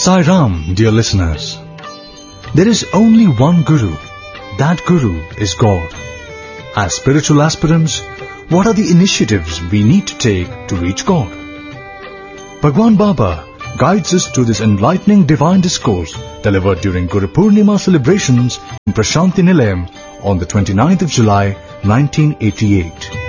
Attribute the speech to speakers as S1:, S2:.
S1: Sai Ram, dear listeners. There is only one Guru. That Guru is God. As spiritual aspirants, what are the initiatives we need to take to reach God? Bhagwan Baba guides us to this enlightening divine discourse delivered during Guru Purnima celebrations in Prashanti Nilayam on the 29th of July 1988.